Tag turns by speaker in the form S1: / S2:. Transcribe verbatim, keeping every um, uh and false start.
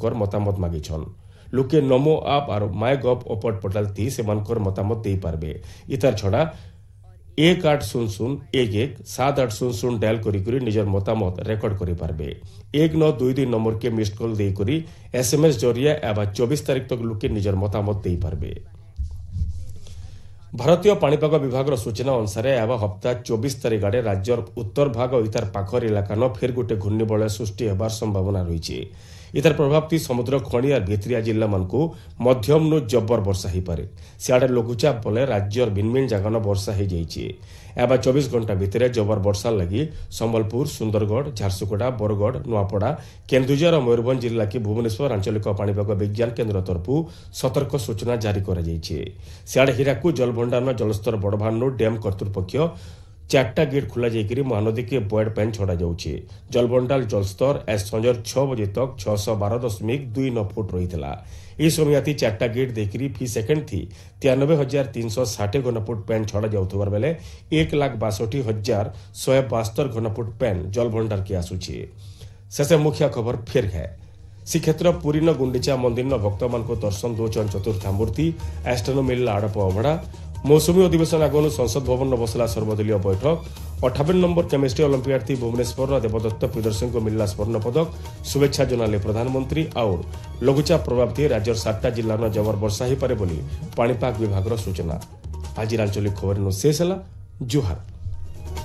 S1: सेमानकर मतामत मागिछन। लोके नमो आप और माय गव ओपन पोर्टाल थी सेमानकर मतामत दे पारबे। इतार छड़ा एक आठ शून्य शून्य एक एक सात आठ शून्य शून्य डायल करी करी निजर मतामत रेकर्ड करि पारबे। एक नौ दुई दुई नंबर के मिस्ड कॉल दे करी एसएमएस जरिया एवं चौबीस तारीख तक लोके निजर मतामत दे पारबे। भारतीय पाणीपाग विभाग सूचना अनुसार एवं हप्ता चौबीस तारीख आड़े राज्यर उत्तर भाग और इतार पाखर इलाकान फेर गोटे घूर्णिबलय सृष्टि होबार संभावना रही। इतार प्रभाव थी समुद्र खणी और भित्रिया जिला मानकु मध्यम नु जबर वर्षा हो पारे। सियाड़े लघुचाप बले राज्यर भिन्न भिन्न जगान वर्षा हो जाइए। एवं चौबीस घंटा भितर जबर वर्षा लगी संबलपुर, सुंदरगढ़, झारसुगुड़ा, बरगढ़, नुआपड़ा, केन्दुझर और मयूरभंज जिला की भुवनेश्वर आंचलिक पाणीपाग विज्ञान केन्द्र तरफु सतर्क सूचना जारी कर सियाड़े हीराकू जलभंडार जलस्तर बढ़वार डैम कर्तृपक्ष चार्टा गेट खोल जाकर महानदी के बॉयड पैन छड़ा जाऊे। जलभंडार जलस्तर आज संजर छह बजे तक छःश बार दशमिक दुई नौ फुट रही है। यह समय चार्टा गेट देकर फी सेकेंड थी तिरानबे हजार तीन सौ षाठी घनफुट पैन छड़ा जाऊर बेले एक लाख बासठी हजार शहे बास्तर घनफुट पैन जलभंडार के आसूचे। शेष मुख्य खबर फेर है श्रीक्षेत्र पुरी न गुंडीचा मंदिर न भक्त मान दर्शन दौन चतुर्थामूर्ति एस्टनो मिलला आड़प अभड़ा। मौसुमी अधिवेशन आगनु संसद भवन में बसला सर्वदलीय बैठक। अठावन नंबर केमिस्ट्री ओलंपियाड थी भुवनेश्वर देवदत्त प्रियदर्शन को मिलला स्वर्ण पदक। शुभेच्छा जनाले प्रधानमंत्री। और लघुचाप प्रभाव थी राज्यर सातटा जिला में जबर वर्षा हो पारे बोली पाणीपाग विभाग सूचना। आज आंचलिक खबर शेष है। जुहार।